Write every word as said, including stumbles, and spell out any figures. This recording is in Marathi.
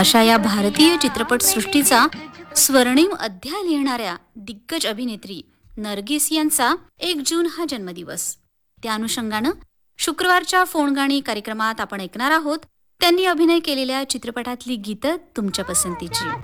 अशा या भारतीय चित्रपट सृष्टीचा स्वर्णिम अध्याय लिहिणाऱ्या दिग्गज अभिनेत्री नर्गिस यांचा एक जून हा जन्मदिवस. त्या अनुषंगानं शुक्रवारच्या फोन गाणी कार्यक्रमात आपण ऐकणार आहोत त्यांनी अभिनय केलेल्या चित्रपटातली गीतं तुमच्या पसंतीची.